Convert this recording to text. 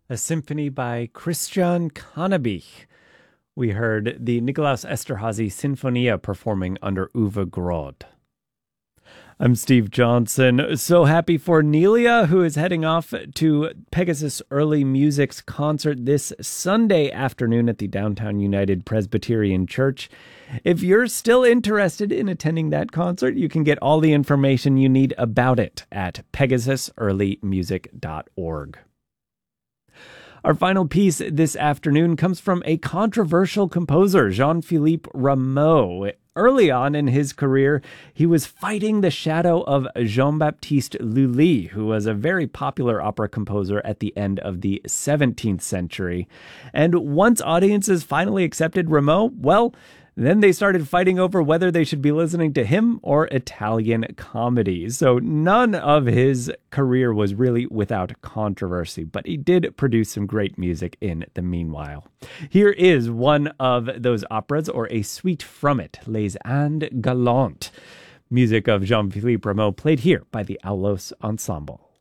a symphony by Christian Cannabich. We heard the Nikolaus Esterhazy Sinfonia performing under Uwe Groth. I'm Steve Johnson. So happy for Nelia, who is heading off to Pegasus Early Music's concert this Sunday afternoon at the Downtown United Presbyterian Church. If you're still interested in attending that concert, you can get all the information you need about it at pegasusearlymusic.org. Our final piece this afternoon comes from a controversial composer, Jean-Philippe Rameau. Early on in his career, he was fighting the shadow of Jean-Baptiste Lully, who was a very popular opera composer at the end of the 17th century. And once audiences finally accepted Rameau, well, then they started fighting over whether they should be listening to him or Italian comedies. So none of his career was really without controversy, but he did produce some great music in the meanwhile. Here is one of those operas, or a suite from it, Les Indes Galantes, music of Jean-Philippe Rameau, played here by the Aulos Ensemble.